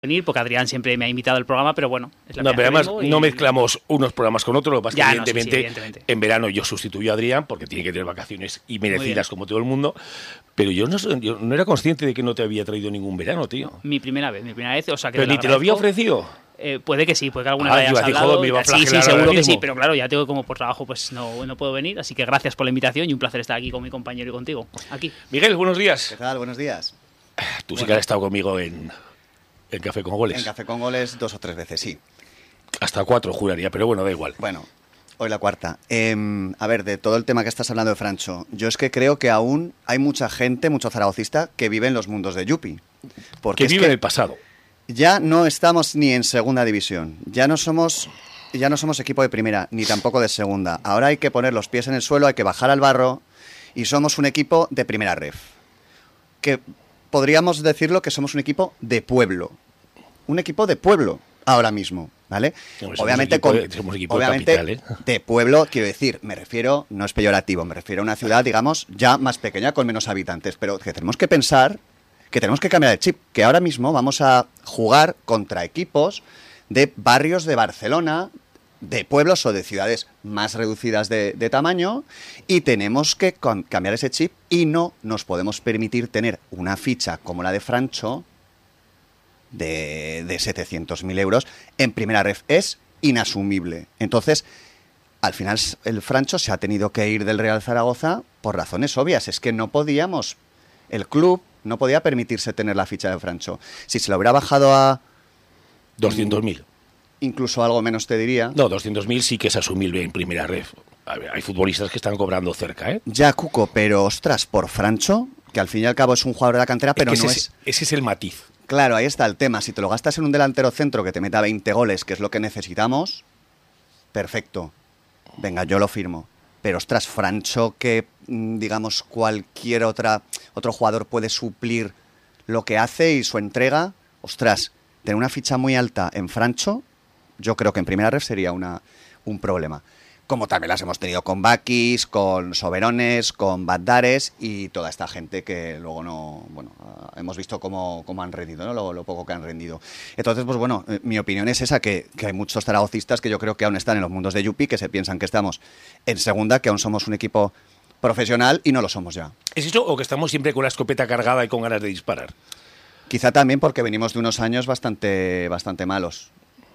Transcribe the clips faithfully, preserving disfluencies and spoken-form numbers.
venir, porque Adrián siempre me ha invitado al programa, pero bueno, es la No, pero además y... no mezclamos unos programas con otros, lo que pasa es que Ya, evidentemente, no, sí, sí, evidentemente en verano yo sustituyo a Adrián, porque tiene que tener vacaciones y merecidas como todo el mundo, pero yo no, yo no era consciente de que no te había traído ningún verano, tío. Mi primera vez, mi primera vez, o sea que pero te ni te lo había ofrecido. Eh, puede que sí, puede que alguna ah, vez hayas iba, hablado. Joder, me iba a sí, sí, seguro que sí, mismo. pero claro, ya tengo como por trabajo, pues no, no puedo venir, así que gracias por la invitación y un placer estar aquí con mi compañero y contigo, aquí. Miguel, buenos días. ¿Qué tal? Buenos días. Tú sí bueno. que has estado conmigo en, en Café con Goles. En Café con Goles dos o tres veces, sí. Hasta cuatro juraría, pero bueno, da igual. Bueno, hoy la cuarta. Eh, a ver, de todo el tema que estás hablando de Francho, yo es que creo que aún hay mucha gente, mucho zaragocista, que vive en los mundos de Yupi. Porque que vive en el pasado. Ya no estamos ni en segunda división, ya no somos ya no somos equipo de primera, ni tampoco de segunda. Ahora hay que poner los pies en el suelo, hay que bajar al barro y somos un equipo de primera ref. Que podríamos decirlo que somos un equipo de pueblo. Un equipo de pueblo ahora mismo, ¿vale? No, obviamente equipo con, de, somos equipo obviamente de, capital, ¿eh? de pueblo, quiero decir, me refiero, no es peyorativo, me refiero a una ciudad, digamos, ya más pequeña, con menos habitantes, pero que tenemos que pensar que tenemos que cambiar el chip, que ahora mismo vamos a jugar contra equipos de barrios de Barcelona, de pueblos o de ciudades más reducidas de, de tamaño, y tenemos que con, cambiar ese chip y no nos podemos permitir tener una ficha como la de Francho de, de setecientos mil euros en primera ref. Es inasumible. Entonces, al final el Francho se ha tenido que ir del Real Zaragoza por razones obvias. Es que no podíamos, el club no podía permitirse tener la ficha de Francho. Si se lo hubiera bajado a doscientos mil. Incluso algo menos te diría. No, doscientos mil sí que es asumible en primera ref. A ver, hay futbolistas que están cobrando cerca, ¿eh? Ya, Cuco, pero ostras, por Francho, que al fin y al cabo es un jugador de la cantera, pero es que no ese, es... Ese es el matiz. Claro, ahí está el tema. Si te lo gastas en un delantero centro que te meta veinte goles, que es lo que necesitamos, perfecto. Venga, yo lo firmo. Pero ostras, Francho, que digamos cualquier otra otro jugador puede suplir lo que hace y su entrega, ostras, tener una ficha muy alta en Francho, yo creo que en primera ref sería una, un problema. Como también las hemos tenido con Bakis, con Soberones, con Baddares y toda esta gente que luego no, bueno, hemos visto cómo, cómo han rendido, ¿no? Lo, lo poco que han rendido. Entonces, pues bueno, mi opinión es esa, que, que hay muchos zaragocistas que yo creo que aún están en los mundos de Yupi, que se piensan que estamos en segunda, que aún somos un equipo profesional y no lo somos ya. ¿Es eso o que estamos siempre con la escopeta cargada y con ganas de disparar? Quizá también porque venimos de unos años bastante, bastante malos.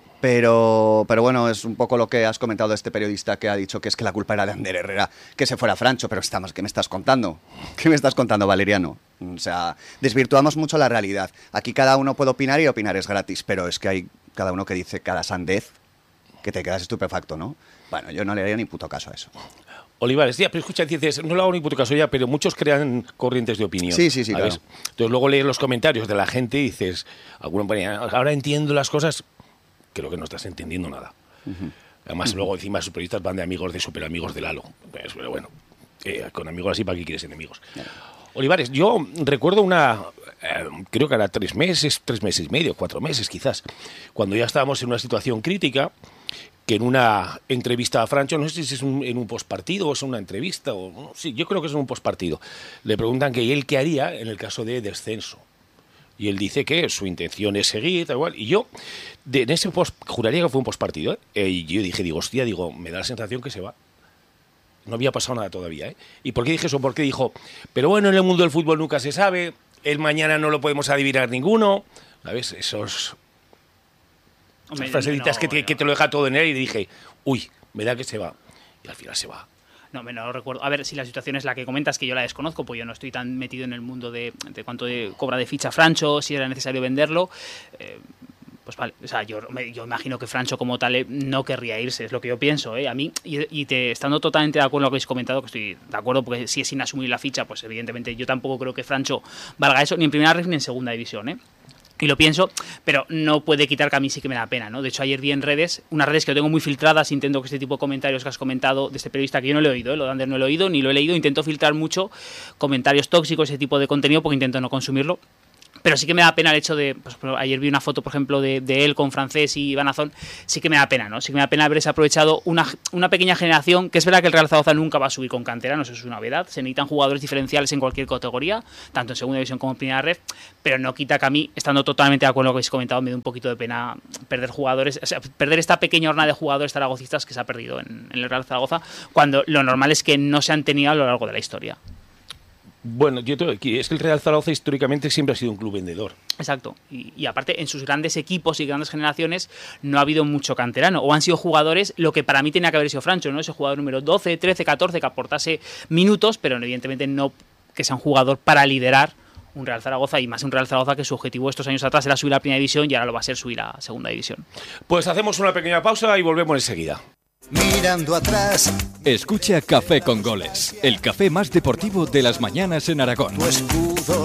Pero, pero bueno, es un poco lo que has comentado de este periodista que ha dicho que es que la culpa era de Ander Herrera, que se fuera Francho, pero estamos, ¿qué me estás contando? ¿Qué me estás contando, Valeriano? O sea, desvirtuamos mucho la realidad. Aquí cada uno puede opinar y opinar es gratis, pero es que hay cada uno que dice cada sandez que te quedas estupefacto, ¿no? Bueno, yo no le haría ni puto caso a eso. Olivares, ya, pero escucha, dices, no lo hago ni puto caso ya, pero muchos crean corrientes de opinión. Sí, sí, sí, ¿sabes? claro. Entonces luego lees los comentarios de la gente y dices, alguno pone, ahora entiendo las cosas. Creo que no estás entendiendo nada. Uh-huh. Además, uh-huh. luego encima sus periodistas van de amigos de super amigos de Lalo. Pues, pero bueno, eh, con amigos así, ¿para qué quieres enemigos? Yeah. Olivares, yo recuerdo una, eh, creo que era tres meses, tres meses y medio, cuatro meses quizás, cuando ya estábamos en una situación crítica, que en una entrevista a Francho, no sé si es un, en un postpartido o es una entrevista, o no, sí, yo creo que es un postpartido, le preguntan que él qué haría en el caso de descenso. Y él dice que su intención es seguir, tal igual. Y yo, de, en ese post, juraría que fue un postpartido, ¿eh? Eh, y yo dije, digo, hostia, digo, me da la sensación que se va. No había pasado nada todavía, ¿eh? ¿Y por qué dije eso? Porque dijo, pero bueno, en el mundo del fútbol nunca se sabe, el mañana no lo podemos adivinar ninguno. ¿Sabes? Esos... Hombre, esas frasecitas no, que, te, no. que te lo deja todo en él y dije, uy, me da que se va. Y al final se va. No, me no lo recuerdo. A ver, si la situación es la que comentas, que yo la desconozco, pues yo no estoy tan metido en el mundo de, de cuánto de, cobra de ficha Francho, si era necesario venderlo. Eh, pues vale, o sea, yo, yo imagino que Francho como tal eh, no querría irse, es lo que yo pienso, ¿eh? A mí, y, y te, estando totalmente de acuerdo con lo que habéis comentado, que estoy de acuerdo, porque si es inasumir la ficha, pues evidentemente yo tampoco creo que Francho valga eso, ni en primera ref ni en segunda división, ¿eh? Y lo pienso, pero no puede quitar que a mí sí que me da pena, ¿no? De hecho, ayer vi en redes, unas redes que yo tengo muy filtradas, intento que este tipo de comentarios que has comentado de este periodista, que yo no lo he oído, ¿eh? Lo de Ander no lo he oído, ni lo he leído, intento filtrar mucho comentarios tóxicos, ese tipo de contenido, porque intento no consumirlo. pero sí que me da pena el hecho de, pues, ayer vi una foto, por ejemplo, de, de él con Francés y Van Azón, sí que me da pena, ¿no? Sí que me da pena haberse aprovechado una, una pequeña generación, que es verdad que el Real Zaragoza nunca va a subir con canteranos, eso es una novedad, se necesitan jugadores diferenciales en cualquier categoría, tanto en segunda división como en primera red, pero no quita que a mí, estando totalmente de acuerdo con lo que habéis comentado, me da un poquito de pena perder jugadores, o sea, perder esta pequeña hornada de jugadores zaragocistas que se ha perdido en, en el Real Zaragoza, cuando lo normal es que no se han tenido a lo largo de la historia. Bueno, yo tengo aquí, es que el Real Zaragoza históricamente siempre ha sido un club vendedor. Exacto, y, y aparte en sus grandes equipos y grandes generaciones no ha habido mucho canterano, o han sido jugadores, lo que para mí tenía que haber sido Francho, ¿no? Ese jugador número doce, trece, catorce que aportase minutos, pero evidentemente no que sea un jugador para liderar un Real Zaragoza, y más un Real Zaragoza que su objetivo estos años atrás era subir a primera división y ahora lo va a ser subir a segunda división. Pues hacemos una pequeña pausa y volvemos enseguida. Mirando atrás. Escucha Café con Goles, el café más deportivo de las mañanas en Aragón. Tu escudo